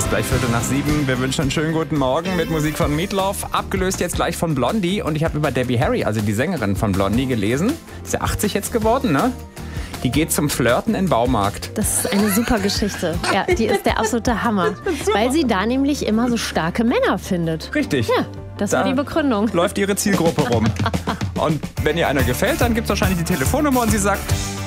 gleich 6:15. Wir wünschen einen schönen guten Morgen mit Musik von Meatloaf. Abgelöst jetzt gleich von Blondie. Und ich habe über Debbie Harry, also die Sängerin von Blondie, gelesen. Ist ja 80 jetzt geworden, ne? Die geht zum Flirten in den Baumarkt. Das ist eine super Geschichte. Ja, die ist der absolute Hammer. Weil sie da nämlich immer so starke Männer findet. Richtig. Ja, das war die Begründung. Läuft ihre Zielgruppe rum. Und wenn ihr einer gefällt, dann gibt es wahrscheinlich die Telefonnummer und sie sagt...